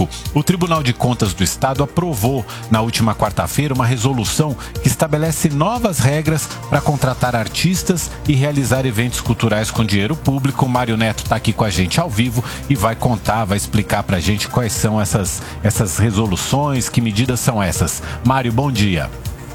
Público. O Tribunal de Contas do Estado aprovou na última quarta-feira uma resolução que estabelece novas regras para contratar artistas e realizar eventos culturais com dinheiro público. O Mário Neto está aqui com a gente ao vivo e vai explicar para a gente quais são essas resoluções, que medidas são essas. Mário, bom dia.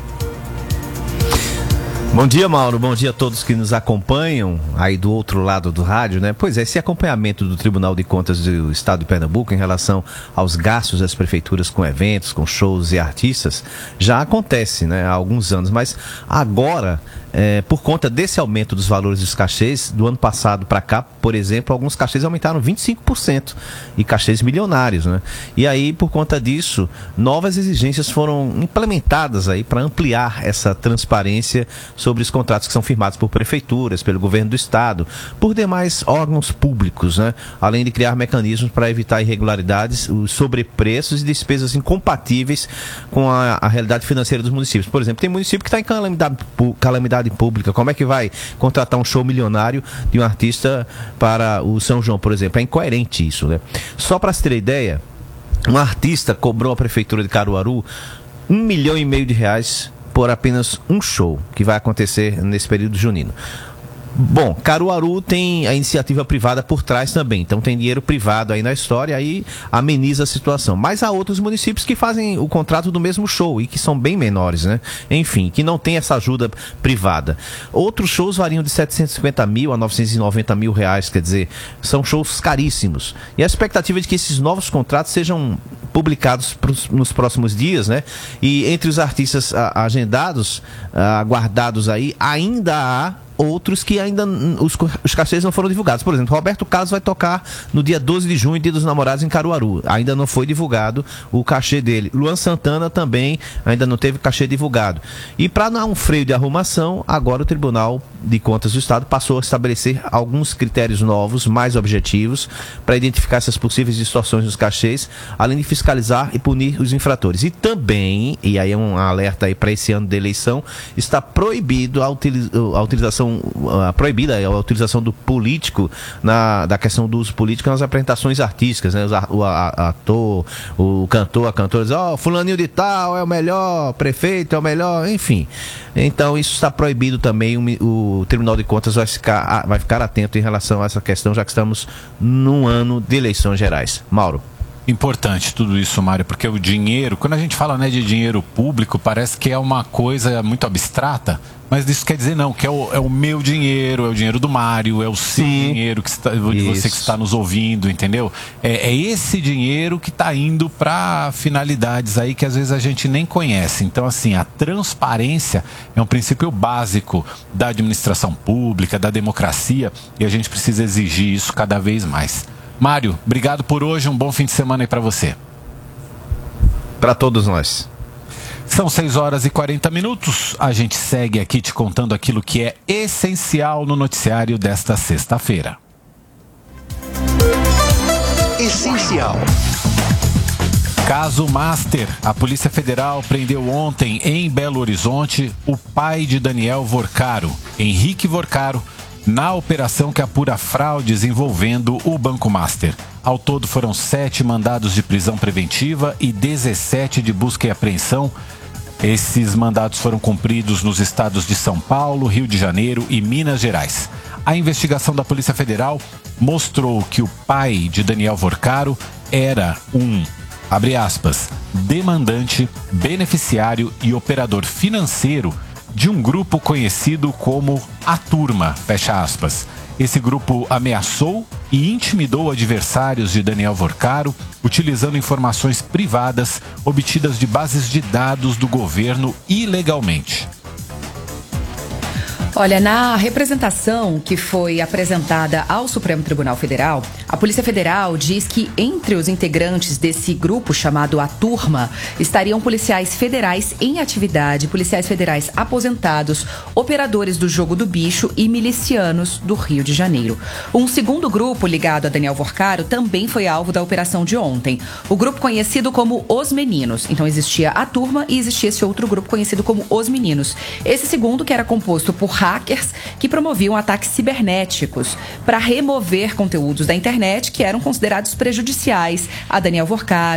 Bom dia, Mauro. Bom dia a todos que nos acompanham aí do outro lado do rádio, né? Pois é, esse acompanhamento do Tribunal de Contas do Estado de Pernambuco em relação aos gastos das prefeituras com eventos, com shows e artistas já acontece, né, há alguns anos, mas agora, por conta desse aumento dos valores dos cachês, do ano passado para cá, por exemplo, alguns cachês aumentaram 25% e cachês milionários, né? E aí, por conta disso, novas exigências foram implementadas aí para ampliar essa transparência sobre os contratos que são firmados por prefeituras, pelo governo do estado, por demais órgãos públicos, né? Além de criar mecanismos para evitar irregularidades, os sobrepreços e despesas incompatíveis com a realidade financeira dos municípios. Por exemplo, tem município que está em calamidade pública. Como é que vai contratar um show milionário de um artista para o São João, por exemplo? É incoerente isso, né? Só para se ter ideia, um artista cobrou à prefeitura de Caruaru R$1,5 milhão por apenas um show que vai acontecer nesse período junino. Bom, Caruaru tem a iniciativa privada por trás também, então tem dinheiro privado aí na história, aí ameniza a situação. Mas há outros municípios que fazem o contrato do mesmo show e que são bem menores, né? Enfim, que não tem essa ajuda privada. Outros shows variam de 750 mil a 990 mil reais, quer dizer, são shows caríssimos. E a expectativa é de que esses novos contratos sejam publicados nos próximos dias, né? E entre os artistas agendados, aguardados aí, ainda há outros que ainda os cachês não foram divulgados. Por exemplo, Roberto Carlos vai tocar no dia 12 de junho, Dia dos Namorados, em Caruaru. Ainda não foi divulgado o cachê dele. Luan Santana também ainda não teve cachê divulgado. E para dar um freio de arrumação, agora o Tribunal de Contas do Estado passou a estabelecer alguns critérios novos, mais objetivos, para identificar essas possíveis distorções nos cachês, além de fiscalizar e punir os infratores. E também, e aí é um alerta aí para esse ano de eleição, está proibido a utilização do político, da questão do uso político nas apresentações artísticas, né? O ator, o cantor, a cantora diz, fulaninho de tal é o melhor prefeito, é o melhor, enfim. Então isso está proibido também. O Tribunal de Contas vai ficar atento em relação a essa questão, já que estamos num ano de eleições gerais. Mauro. Importante tudo isso, Mário, porque o dinheiro, quando a gente fala, né, de dinheiro público, parece que é uma coisa muito abstrata, mas isso quer dizer não, que é o meu dinheiro, é o dinheiro do Mário, é o seu dinheiro de você que está nos ouvindo, entendeu? É esse dinheiro que está indo para finalidades aí que às vezes a gente nem conhece. Então, assim, a transparência é um princípio básico da administração pública, da democracia, e a gente precisa exigir isso cada vez mais. Mário, obrigado por hoje, um bom fim de semana aí para você. Para todos nós. São 6h40, a gente segue aqui te contando aquilo que é essencial no noticiário desta sexta-feira. Essencial. Caso Master, a Polícia Federal prendeu ontem em Belo Horizonte o pai de Daniel Vorcaro, Henrique Vorcaro, na operação que apura fraudes envolvendo o Banco Master. Ao todo foram 7 mandados de prisão preventiva e 17 de busca e apreensão. Esses mandados foram cumpridos nos estados de São Paulo, Rio de Janeiro e Minas Gerais. A investigação da Polícia Federal mostrou que o pai de Daniel Vorcaro era um, abre aspas, demandante, beneficiário e operador financeiro de um grupo conhecido como A Turma, fecha aspas. Esse grupo ameaçou e intimidou adversários de Daniel Vorcaro, utilizando informações privadas obtidas de bases de dados do governo ilegalmente. Olha, na representação que foi apresentada ao Supremo Tribunal Federal, a Polícia Federal diz que entre os integrantes desse grupo chamado A Turma estariam policiais federais em atividade, policiais federais aposentados, operadores do jogo do bicho e milicianos do Rio de Janeiro. Um segundo grupo ligado a Daniel Vorcaro também foi alvo da operação de ontem. O grupo conhecido como Os Meninos. Então existia A Turma e existia esse outro grupo conhecido como Os Meninos. Esse segundo, que era composto por hackers que promoviam ataques cibernéticos para remover conteúdos da internet que eram considerados prejudiciais a Daniel Vorcaro,